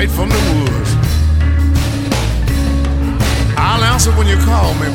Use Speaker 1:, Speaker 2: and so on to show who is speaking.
Speaker 1: right from the woods. I'll answer when you call me.